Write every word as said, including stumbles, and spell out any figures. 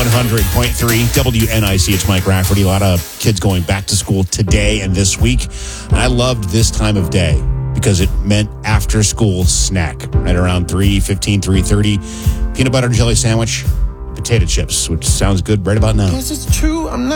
one hundred point three W N I C. It's Mike Rafferty. A lot of kids going back to school today and this week. And I loved this time of day because it meant after school snack. Right around three fifteen, three thirty. Peanut butter and jelly sandwich, potato chips, which sounds good right about now. Guess it's true, I'm not